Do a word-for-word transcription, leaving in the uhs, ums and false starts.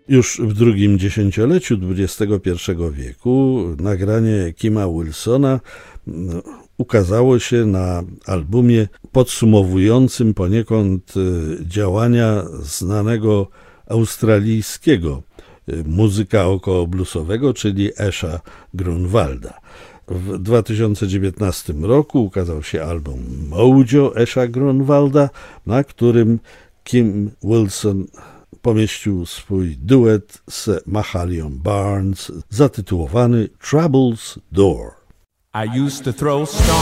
Już w drugim dziesięcioleciu dwudziestego pierwszego wieku nagranie Kima Wilsona ukazało się na albumie podsumowującym poniekąd działania znanego australijskiego muzyka okołobluesowego, czyli Asha Grunwalda. W dwa tysiące dziewiętnastym roku ukazał się album Mojo Asha Grunwalda, na którym Kim Wilson pomieścił swój duet z Mahalią Barnes zatytułowany Trouble's Door. I used to throw stones.